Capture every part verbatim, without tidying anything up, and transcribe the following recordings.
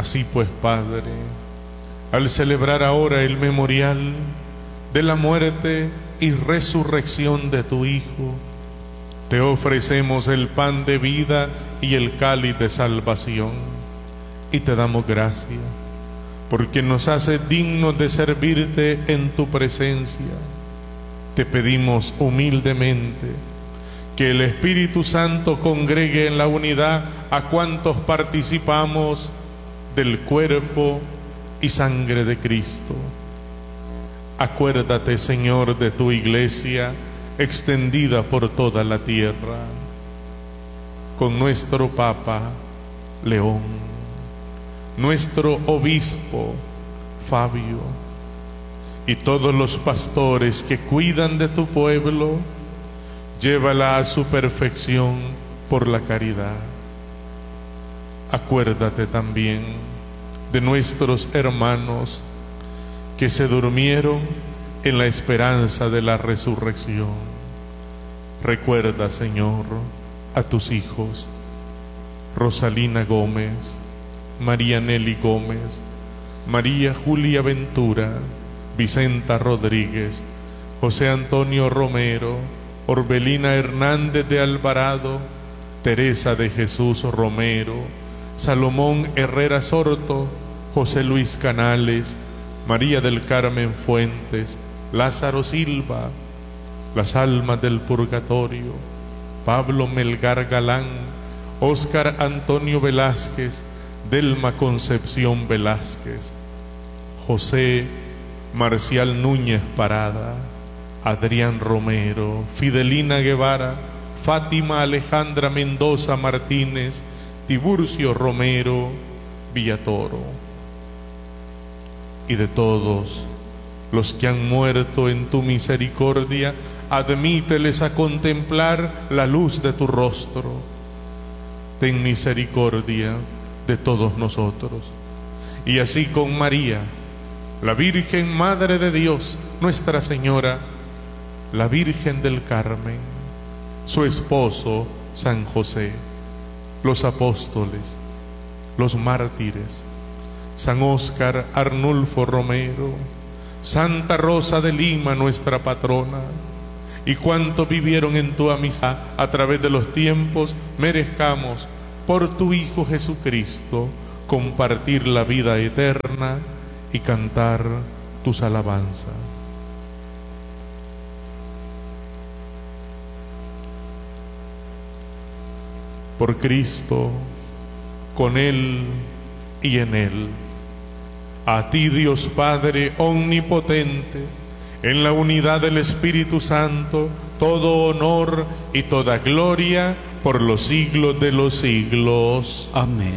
Así pues, Padre, al celebrar ahora el memorial de la muerte y resurrección de tu Hijo, te ofrecemos el pan de vida y el cáliz de salvación, y te damos gracias, porque nos hace dignos de servirte en tu presencia. Te pedimos humildemente que el Espíritu Santo congregue en la unidad a cuantos participamos del cuerpo y sangre de Cristo. Acuérdate, Señor, de tu iglesia extendida por toda la tierra, con nuestro Papa León, nuestro obispo Fabio y todos los pastores que cuidan de tu pueblo. Llévala a su perfección por la caridad. Acuérdate también de nuestros hermanos que se durmieron en la esperanza de la resurrección. Recuerda, Señor, a tus hijos Rosalina Gómez, María Nelly Gómez, María Julia Ventura, Vicenta Rodríguez, José Antonio Romero, Orbelina Hernández de Alvarado, Teresa de Jesús Romero, Salomón Herrera Sorto, José Luis Canales, María del Carmen Fuentes, Lázaro Silva, las almas del purgatorio, Pablo Melgar Galán, Óscar Antonio Velázquez, Delma Concepción Velázquez, José Marcial Núñez Parada, Adrián Romero, Fidelina Guevara, Fátima Alejandra Mendoza Martínez, Tiburcio Romero Villatoro, y de todos los que han muerto en tu misericordia, admíteles a contemplar la luz de tu rostro. Ten misericordia de todos nosotros, y así con María, la Virgen Madre de Dios, Nuestra Señora, la Virgen del Carmen, su esposo San José, los apóstoles, los mártires, San Óscar Arnulfo Romero, Santa Rosa de Lima, nuestra patrona, y cuanto vivieron en tu amistad a través de los tiempos, merezcamos por tu Hijo Jesucristo compartir la vida eterna y cantar tus alabanzas. Por Cristo, con Él y en Él, a ti, Dios Padre omnipotente, en la unidad del Espíritu Santo, todo honor y toda gloria por los siglos de los siglos. Amén.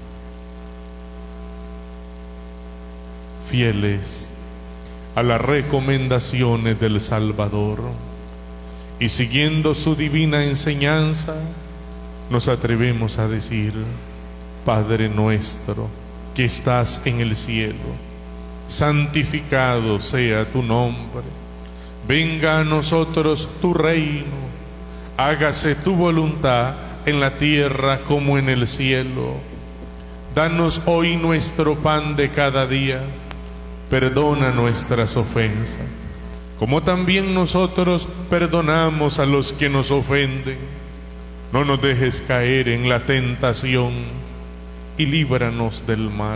Fieles a las recomendaciones del Salvador y siguiendo su divina enseñanza, nos atrevemos a decir: Padre nuestro que estás en el cielo, santificado sea tu nombre. Venga a nosotros tu reino. Hágase tu voluntad en la tierra como en el cielo. Danos hoy nuestro pan de cada día. Perdona nuestras ofensas, como también nosotros perdonamos a los que nos ofenden. No nos dejes caer en la tentación y líbranos del mal.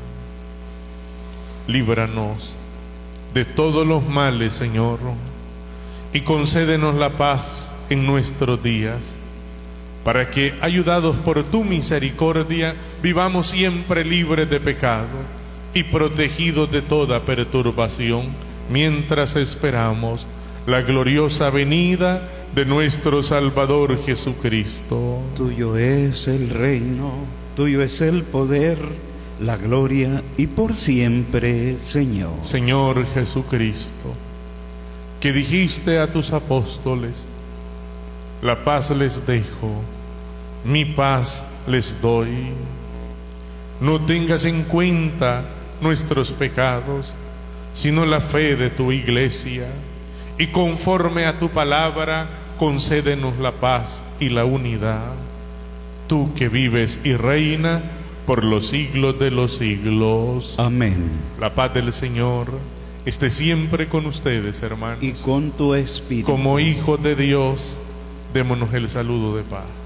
Líbranos de todos los males, Señor, y concédenos la paz en nuestros días, para que, ayudados por tu misericordia, vivamos siempre libres de pecado y protegidos de toda perturbación, mientras esperamos la gloriosa venida de nuestro Salvador Jesucristo. Tuyo es el reino, tuyo es el poder, la gloria y por siempre, Señor. Señor Jesucristo, que dijiste a tus apóstoles: la paz les dejo, mi paz les doy. No tengas en cuenta nuestros pecados, sino la fe de tu iglesia, y conforme a tu palabra, concédenos la paz y la unidad. Tú que vives y reina por los siglos de los siglos. Amén. La paz del Señor esté siempre con ustedes, hermanos. Y con tu espíritu. Como hijos de Dios, démonos el saludo de paz.